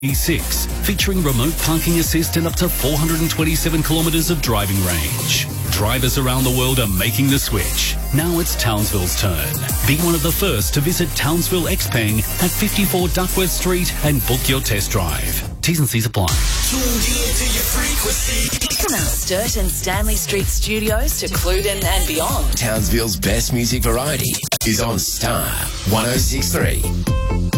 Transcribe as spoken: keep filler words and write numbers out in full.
E six, featuring remote parking assist and up to four hundred twenty-seven kilometres of driving range. Drivers around the world are making the switch. Now it's Townsville's turn. Be one of the first to visit Townsville Xpeng at fifty-four Duckworth Street and book your test drive. T's and C's apply. From our Sturt and Stanley Street studios to Cluden and beyond. Townsville's best music variety is on Star one oh six point three.